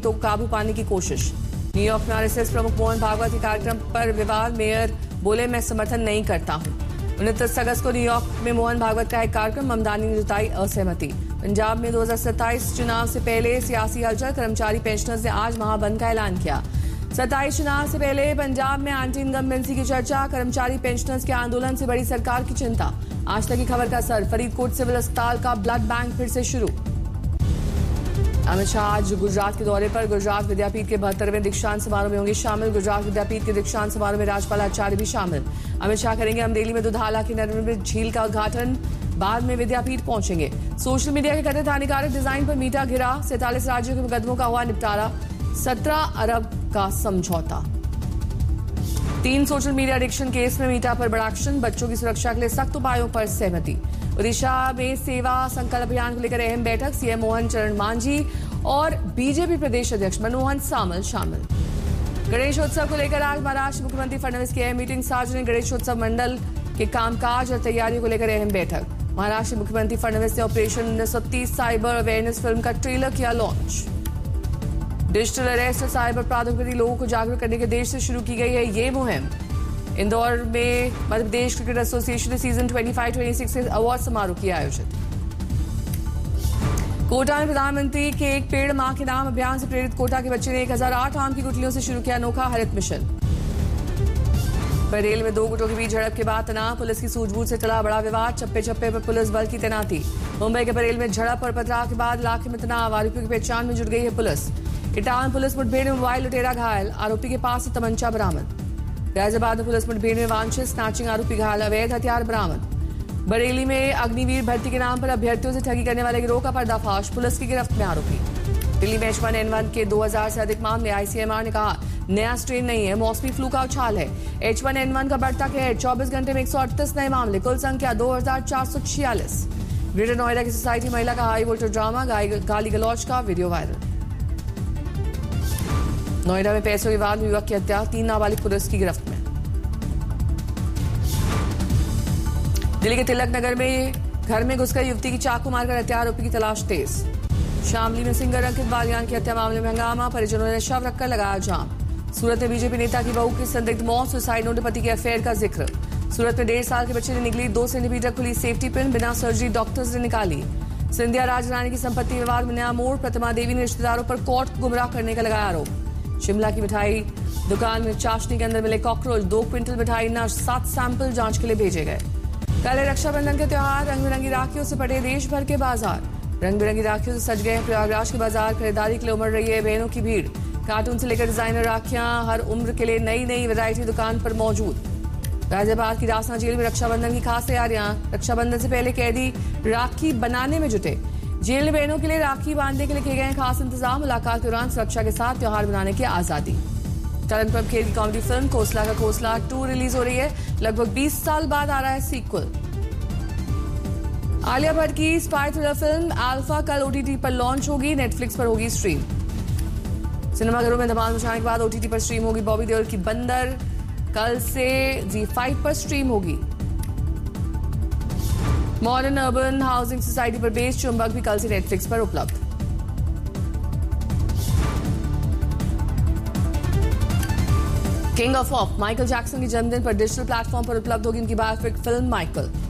तो काबू पाने की कोशिश। न्यूयॉर्क में आरएसएस प्रमुख मोहन भागवत के कार्यक्रम पर विवाद, मेयर बोले मैं समर्थन नहीं करता हूं। 29 अगस्त को न्यूयॉर्क में मोहन भागवत का एक कार्यक्रम, ममदानी ने जताई असहमति। पंजाब में 2027 चुनाव से पहले सियासी हलचल, कर्मचारी पेंशनर्स ने आज महाबंद का ऐलान किया। 27 चुनाव से पहले पंजाब में एंटी इनकम्बेंसी की चर्चा, कर्मचारी पेंशनर्स के आंदोलन से बड़ी सरकार की चिंता। आज तक की खबर का असर, फरीदकोट सिविल अस्पताल का ब्लड बैंक फिर से शुरू। अमित शाह आज गुजरात के दौरे पर, गुजरात विद्यापीठ के 72वें दीक्षांत समारोह में होंगे शामिल। गुजरात विद्यापीठ के दीक्षांत समारोह में राज्यपाल आचार्य भी शामिल। अमित शाह करेंगे अमरेली में दुधाला की नर्मदा झील का उद्घाटन, बाद में विद्यापीठ पहुंचेंगे। सोशल मीडिया के कथित हानिकारक डिजाइन पर मीटा घिरा, 47 राज्यों के मुकदमों का हुआ निपटारा, 17 अरब का समझौता। 3 सोशल मीडिया एडिक्शन केस में मीटा पर बड़ा एक्शन, बच्चों की सुरक्षा के लिए सख्त उपायों पर सहमति। ओडिशा में सेवा संकल्प अभियान को लेकर अहम बैठक, सीएम मोहन चरण मांझी और बीजेपी प्रदेश अध्यक्ष मनमोहन सामल शामिल। गणेशोत्सव को लेकर आज महाराष्ट्र मुख्यमंत्री फडणवीस की अहम मीटिंग, सार्वजनिक गणेशोत्सव मंडल के कामकाज और तैयारियों को लेकर अहम बैठक। महाराष्ट्र मुख्यमंत्री फडणवीस ने ऑपरेशन 1930 साइबर अवेयरनेस फिल्म का ट्रेलर किया लॉन्च। डिजिटल अरेस्ट और साइबर अपराधों के प्रति लोगों को जागरूक करने के उद्देश्य से शुरू की गई है ये मुहिम। इंदौर में मध्य प्रदेश क्रिकेट एसोसिएशन ने सीजन 25-26 के अवार्ड समारोह किया आयोजित। कोटा में प्रधानमंत्री के एक पेड़ मां के नाम अभियान से प्रेरित कोटा के बच्चे ने 1008 आम की गुठलियों से शुरू किया अनोखा हरित मिशन। बरेल में 2 गुटों के बीच झड़प के बाद तनाव, पुलिस की सूझबूझ से टला बड़ा विवाद, चप्पे चप्पे पर पुलिस बल की तैनाती। मुंबई के बरेल में झड़प और पथराव के बाद इलाके में तनाव, आरोपियों की पहचान में जुट गई है पुलिस। इटावा में पुलिस मुठभेड़ में मोबाइल लुटेरा घायल, आरोपी के पास से तमंचा बरामद। गाजियाबाद में पुलिस मुठभेड़ में वांछित स्नैचिंग आरोपी घायल, अवैध हथियार बरामद। बरेली में अग्निवीर भर्ती के नाम पर अभ्यर्थियों से ठगी करने वाले गिरोह का पर्दाफाश, पुलिस की गिरफ्त में आरोपी। दिल्ली में H1N1 के 2000 से अधिक मामले, आईसीएमआर ने कहा नया स्ट्रेन नहीं है, मौसमी फ्लू का उछाल है। H1N1 का बढ़ता कहर, 24 घंटे में 138 नए मामले, कुल संख्या 2446। ग्रेटर नोएडा की सोसाइटी महिला का हाई वोल्टेज ड्रामा, गाली गलौज का वीडियो वायरल। नोएडा में पैसों के विवाद में युवक की हत्या, 3 नाबालिग पुलिस की गिरफ्त में। दिल्ली के तिलक नगर में घर में घुसकर युवती की चाकू मारकर हत्या, आरोपी की तलाश तेज। शामली में सिंगर अंकित बालियान की हत्या मामले में हंगामा, परिजनों ने शव रखकर लगाया जाम। सूरत में बीजेपी नेता की बहू की संदिग्ध मौत, सुसाइड नोट, पति के अफेयर का जिक्र। सूरत में 1.5 साल के बच्चे ने निकली 2 सेंटीमीटर खुली सेफ्टी पिन, बिना सर्जरी डॉक्टर्स ने निकाली। सिंधिया राजरानी की संपत्ति विवाद में नया मोड़, प्रतिमा देवी ने रिश्तेदारों पर कोर्ट गुमराह करने का लगाया आरोप। शिमला की मिठाई दुकान में चाशनी के अंदर मिले कॉकरोच, 2 क्विंटल मिठाई नष्ट, 7 सैंपल जांच के लिए भेजे गए। कल है रक्षाबंधन के त्योहार, रंग बिरंगी राखियों से पटे देश भर के बाजार। रंग बिरंगी राखियों से सज गए हैं प्रयागराज के बाजार, खरीदारी के लिए उमड़ रही है बहनों की भीड़। कार्टून से लेकर डिजाइनर राखियां, हर उम्र के लिए नई नई वैरायटी दुकान पर मौजूद। गाजियाबाद की रासना जेल में रक्षाबंधन की खास तैयारियां, रक्षाबंधन से पहले कैदी राखी बनाने में जुटे। जेल में बहनों के लिए राखी बांधने के लिए किए गए हैं खास इंतजाम। मुलाकात के दौरान सुरक्षा के साथ त्योहार मनाने की आजादी। करण प्रभ खेर की कॉमेडी फिल्म खोसला का खोसला 2 रिलीज हो रही है, लगभग 20 साल बाद आ रहा है सीक्वल। आलिया भट्ट की स्पाई थ्रिलर फिल्म अल्फा कल ओटीटी पर लॉन्च होगी, नेटफ्लिक्स पर होगी स्ट्रीम। सिनेमाघरों में धमाल मचाने के बाद ओटीटी पर स्ट्रीम होगी बॉबी देओल की बंदर, कल से ZEE5 पर स्ट्रीम होगी। मॉडर्न अर्बन हाउसिंग सोसाइटी पर बेस्ड चुंबक भी कल से नेटफ्लिक्स पर उपलब्ध। King of pop Michael Jackson के जन्मदिन पर डिजिटल प्लेटफॉर्म पर उपलब्ध होगी उनकी बायोपिक फिल्म माइकल।